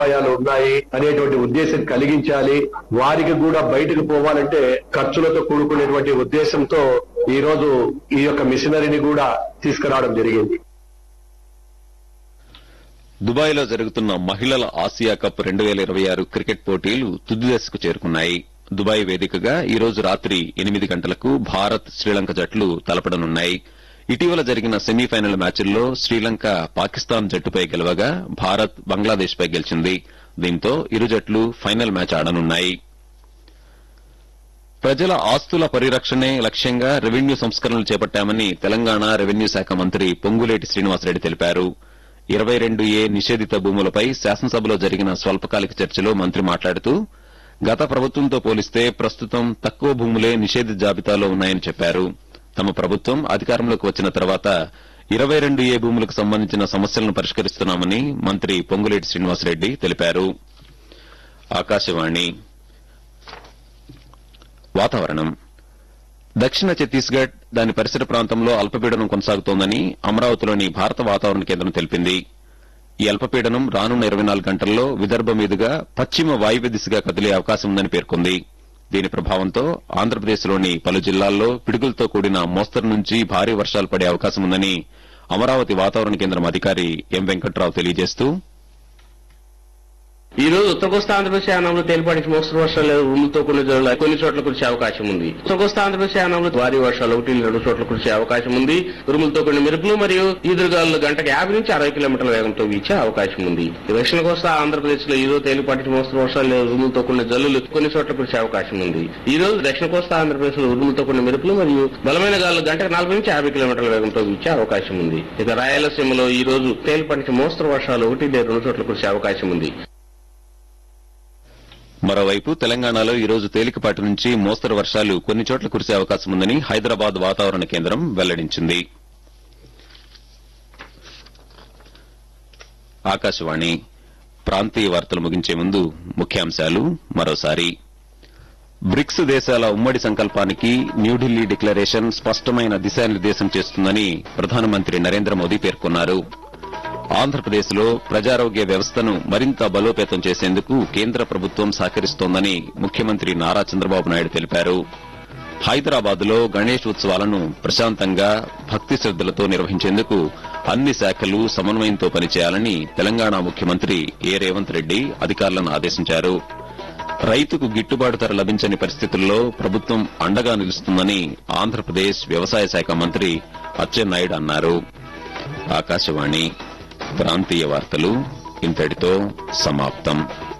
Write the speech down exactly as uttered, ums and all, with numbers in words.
సదుపాయాలు ఉన్నాయి అనేటువంటి ఉద్దేశం కలిగించాలి. వారికి కూడా బయటకు పోవాలంటే ఖర్చులతో కూడుకునేటువంటి ఉద్దేశంతో ఈ రోజు ఈ యొక్క మిషనరీని కూడా తీసుకురావడం జరిగింది. దుబాయ్ లో జరుగుతున్న మహిళల ఆసియా కప్ రెండు వేల ఇరవై ఆరు క్రికెట్ పోటీలు తుది దశకు చేరుకున్నాయి. దుబాయ్ వేదికగా ఈ రోజు రాత్రి ఎనిమిది గంటలకు భారత్ శ్రీలంక జట్లు తలపడనున్నాయి. ఇటీవల జరిగిన సెమీఫైనల్ మ్యాచ్ల్లో శ్రీలంక పాకిస్తాన్ జట్టుపై గెలవగా భారత్ బంగ్లాదేశ్ పై గెలిచింది. దీంతో ఇరు జట్లు ఫైనల్ మ్యాచ్ ఆడనున్నాయి. ప్రజల ఆస్తుల పరిరక్షణే లక్ష్యంగా రెవెన్యూ సంస్కరణలు చేపట్టామని తెలంగాణ రెవెన్యూ శాఖ మంత్రి పొంగులేటి శ్రీనివాసరెడ్డి తెలిపారు. ఇరవై రెండు ఏ నిషేధిత భూములపై శాసనసభలో జరిగిన స్వల్పకాలిక చర్చలో మంత్రి మాట్లాడుతూ గత ప్రభుత్వంతో పోలిస్తే ప్రస్తుతం తక్కువ భూములే నిషేధిత జాబితాలో ఉన్నాయని చెప్పారు. తమ ప్రభుత్వం అధికారంలోకి వచ్చిన తర్వాత ఇరవై రెండు ఏ భూములకు సంబంధించిన సమస్యలను పరిష్కరిస్తున్నామని మంత్రి పొంగులేటి శ్రీనివాసరెడ్డి తెలిపారు. ఆకాశవాణి వాతావరణం. దక్షిణ ఛత్తీస్గఢ్ దాని పరిసర ప్రాంతంలో అల్పపీడనం కొనసాగుతోందని అమరావతిలోని భారత వాతావరణ కేంద్రం తెలిపింది. ఈ అల్పపీడనం రానున్న ఇరవై నాలుగు గంటల్లో విదర్భ మీదుగా పశ్చిమ వాయువ్య దిశగా కదిలే అవకాశం ఉందని పేర్కొంది. దీని ప్రభావంతో ఆంధ్రప్రదేశ్లోని పలు జిల్లాల్లో పిడుగులతో కూడిన మోస్తరు నుంచి భారీ వర్షాలు పడే అవకాశం ఉందని అమరావతి వాతావరణ కేంద్రం అధికారి ఎం వెంకట్రావు తెలియజేస్తూ ఈ రోజు ఉత్తర కోస్తా ఆంధ్రప్రదేశ్ యానంలో తేలిపాటి మోస్తరు వర్షాలు లేదా ఉరుములతో కొన్ని జల్లులు కొన్ని చోట్ల కురిసే అవకాశం ఉంది. ఉత్తర కోస్తా ఆంధ్రప్రదేశ్ యానంలో భారీ వర్షాలు ఒకటి రెండు చోట్ల కురిసే అవకాశం ఉంది. ఉరుములతో కొన్ని మెరుపులు మరియు ఈదురుగాలు గంటకు యాభై నుంచి అరవై కిలోమీటర్ల వేగంతో వీచే అవకాశం ఉంది. దక్షిణ కోస్తా ఆంధ్రప్రదేశ్ లో ఈ రోజు తేలిపాటి మోస్తరు వర్షాలు లేదా ఉరుములతో కొన్ని జల్లులు కొన్ని చోట్ల కురిసే అవకాశం ఉంది. ఈ రోజు దక్షిణ కోస్తా ఆంధ్రప్రదేశ్ లో ఉరుములతో కొన్ని మెరుపులు మరియు బలమైన గాలు గంటకు నలభై నుంచి యాభై కిలోమీటర్ల వేగంతో వీచే అవకాశం ఉంది. ఇక రాయలసీమలో ఈ రోజు తేలిపాటి మోస్తరు వర్షాలు ఒకటి లేదా రెండు చోట్ల కురిసే అవకాశం ఉంది. మరోవైపు తెలంగాణలో ఈ రోజు తేలికపాటి నుంచి మోస్తరు వర్షాలు కొన్ని చోట్ల కురిసే అవకాశం ఉందని హైదరాబాద్ వాతావరణ కేంద్రం వెల్లడించింది. ఆకాశవాణి ప్రాంతీయ వార్తలు ముగించే ముందు ముఖ్యాంశాలు మరోసారి. బ్రిక్స్ దేశాల ఉమ్మడి సంకల్పానికి న్యూఢిల్లీ డిక్లరేషన్ స్పష్టమైన దిశానిర్దేశం చేస్తుందని ప్రధానమంత్రి నరేంద్ర మోదీ పేర్కొన్నారు. ఆంధ్రప్రదేశ్లో ప్రజారోగ్య వ్యవస్థను మరింత బలోపేతం చేసేందుకు కేంద్ర ప్రభుత్వం సహకరిస్తోందని ముఖ్యమంత్రి నారా చంద్రబాబు నాయుడు తెలిపారు. హైదరాబాద్లో గణేష్ ఉత్సవాలను ప్రశాంతంగా భక్తి శ్రద్దలతో నిర్వహించేందుకు అన్ని శాఖలు సమన్వయంతో పనిచేయాలని తెలంగాణ ముఖ్యమంత్రి ఏ రేవంత్ రెడ్డి అధికారులను ఆదేశించారు. రైతుకు గిట్టుబాటు ధర లభించని పరిస్థితుల్లో ప్రభుత్వం అండగా నిలుస్తుందని ఆంధ్రప్రదేశ్ వ్యవసాయ శాఖ మంత్రి అచ్చెన్నాయుడు అన్నారు. ఆకాశవాణి ప్రాంతీయ వార్తలు ఇంతటితో సమాప్తం.